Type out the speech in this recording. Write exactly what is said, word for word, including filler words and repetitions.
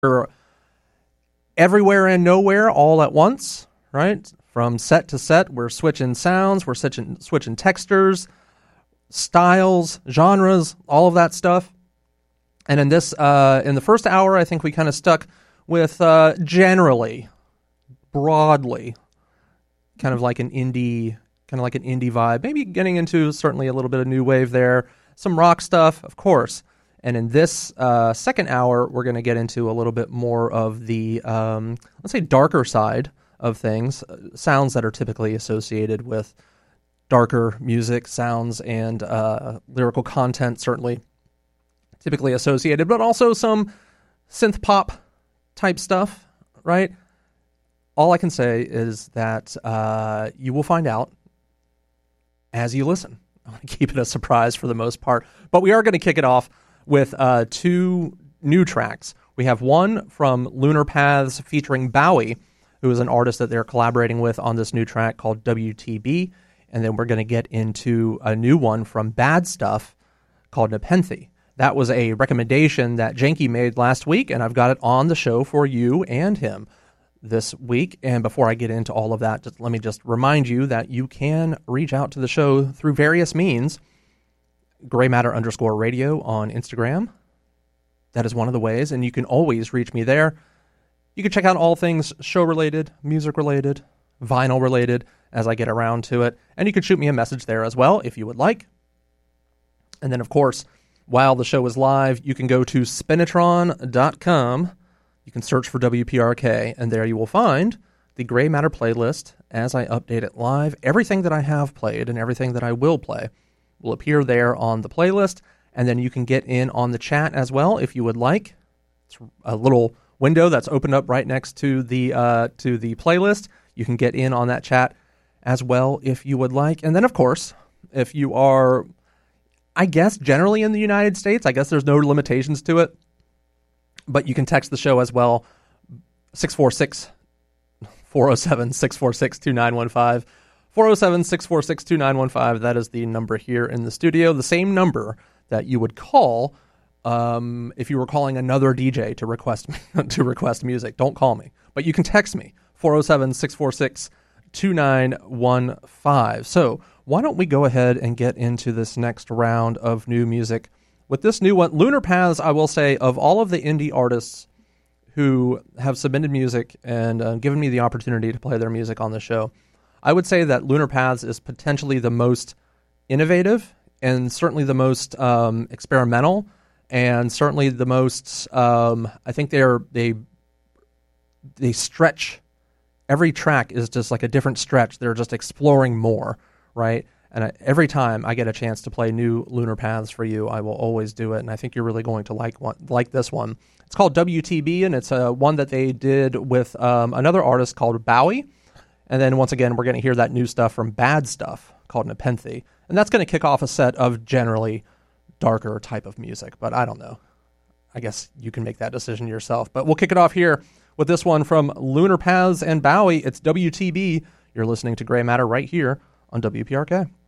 We're everywhere and nowhere all at once, right? From set to set, we're switching sounds, we're switching, switching textures, styles, genres, all of that stuff. And in this, uh, in the first hour, I think we kind of stuck with uh, generally, broadly, kind of like an indie, kind of like an indie vibe. Maybe getting into certainly a little bit of new wave there, some rock stuff, of course. And in this uh, second hour, we're going to get into a little bit more of the, um, let's say, darker side of things, uh, sounds that are typically associated with darker music, sounds, and uh, lyrical content, certainly typically associated, but also some synth pop type stuff, right? All I can say is that uh, you will find out as you listen. I'm going to keep it a surprise for the most part, but we are going to kick it off with uh, two new tracks. We have one from Lunar Paths featuring Bowie, who is an artist that they're collaborating with on this new track called W T B, and then we're going to get into a new one from Bad Stuff called Nepenthe. That was a recommendation that Janky made last week, and I've got it on the show for you and him this week. And before I get into all of that, just let me just remind you that you can reach out to the show through various means. Gray Matter underscore radio on Instagram. That is one of the ways, and you can always reach me there. You can check out all things show-related, music-related, vinyl-related as I get around to it, and you can shoot me a message there as well if you would like. And then, of course, while the show is live, you can go to spinitron dot com. You can search for W P R K, and there you will find the Gray Matter playlist as I update it live. Everything that I have played and everything that I will play will appear there on the playlist, and then you can get in on the chat as well if you would like. It's a little window that's opened up right next to the uh, to the playlist. You can get in on that chat as well if you would like. And then, of course, if you are, I guess, generally in the United States, I guess there's no limitations to it, but you can text the show as well, six four six, four oh seven, six four six, two nine one five. four oh seven, six four six, two nine one five. That is the number here in the studio. The same number that you would call um, if you were calling another D J to request to request music. Don't call me, but you can text me, four oh seven, six four six, two nine one five. So why don't we go ahead and get into this next round of new music with this new one, Lunar Paths. I will say, of all of the indie artists who have submitted music and uh, given me the opportunity to play their music on the show, I would say that Lunar Paths is potentially the most innovative and certainly the most um, experimental, and certainly the most. Um, I think they're they they stretch. Every track is just like a different stretch. They're just exploring more, right? And I, every time I get a chance to play new Lunar Paths for you, I will always do it. And I think you're really going to like one, like this one. It's called W T B, and it's a one that they did with um, another artist called Bowie. And then once again, we're going to hear that new stuff from Bad Stuff called Nepenthe. And that's going to kick off a set of generally darker type of music. But I don't know. I guess you can make that decision yourself. But we'll kick it off here with this one from Lunar Paths and Bowie. It's W T B. You're listening to Gray Matter right here on W P R K.